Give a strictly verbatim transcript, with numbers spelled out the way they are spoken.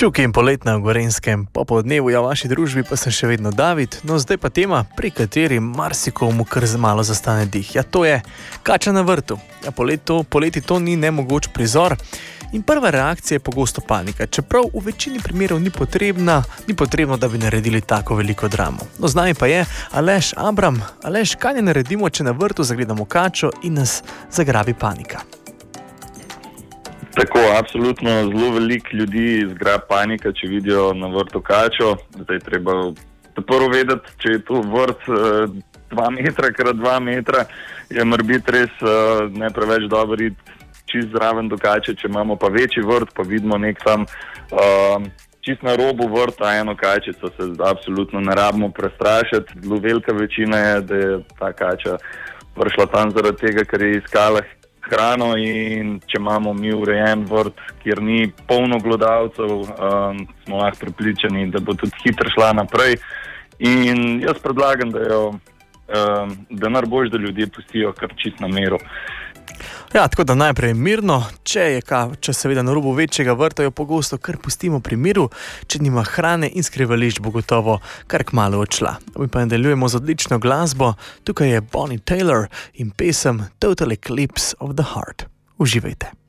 Čuki in poletna v Gorenjskem, popoldnevu ja v vaši družbi pa sem še vedno David, no zdaj pa tema, pri kateri marsikomu kar malo zastane dih. Ja, to je kača na vrtu. Ja, poleti, poleti to ni nemogoč prizor in prva reakcija je pogosto panika, čeprav v večini primerov ni potrebna, ni potrebno, da bi naredili tako veliko dramo. No, z nami pa je Aleš Abram. Aleš, kaj ne naredimo, če na vrtu zagledamo kačo in nas zagrabi panika? Tako, absolutno, zelo veliko ljudi zgrabi panika, če vidijo na vrtu kačo. Zdaj treba prvo vedeti, če je to vrt dva metra krat dva metra, je morbiti res uh, ne preveč dobro iti čist zraven do kače. Če imamo pa večji vrt, pa vidimo nek tam uh, čist na robu vrta eno kačico, se absolutno ne rabimo prestrašiti. Zelo velika večina je, da je ta kača prišla tam zaradi tega, ker je iskala hrano, in če imamo mi urejen vrt, kjer ni polno glodavcev, um, smo lahko prepričani, da bo tudi hitro šla naprej. In jaz predlagam, da jo um, da najbolj, da ljudje pustijo kar čist na mero. Ja, tako da najprej mirno, če je kača seveda na robu večjega vrta, jo pogosto kar pustimo pri miru, če nima hrane in skrivališč, bo gotovo kar kmalu odšla. Mi pa nadaljujemo z odlično glasbo, tukaj je Bonnie Tyler in pesem Total Eclipse of the Heart. Uživajte.